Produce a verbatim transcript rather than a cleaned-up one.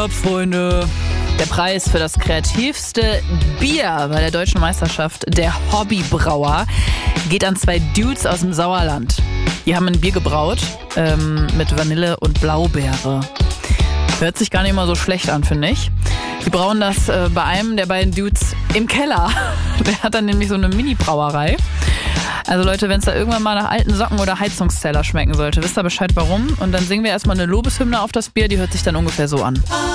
ab, Freunde. Der Preis für das kreativste Bier bei der Deutschen Meisterschaft der Hobbybrauer geht an zwei Dudes aus dem Sauerland. Die haben ein Bier gebraut ähm, mit Vanille und Blaubeere. Hört sich gar nicht mal so schlecht an, finde ich. Die brauen das äh, bei einem der beiden Dudes im Keller. Der hat dann nämlich so eine Mini-Brauerei. Also Leute, wenn es da irgendwann mal nach alten Socken oder Heizungsteller schmecken sollte, wisst ihr Bescheid warum. Und dann singen wir erstmal eine Lobeshymne auf das Bier, die hört sich dann ungefähr so an.